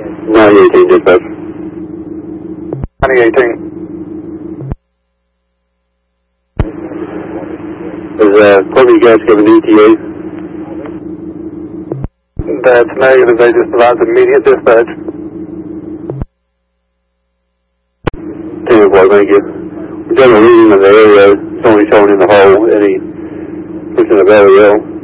9018 dispatch. 2018. Is Columbia Gas give an ETA? That's negative. They just provided immediate dispatch. 10-4, thank you. General reading of the area is only shown in the hole. Any pushing of LEL.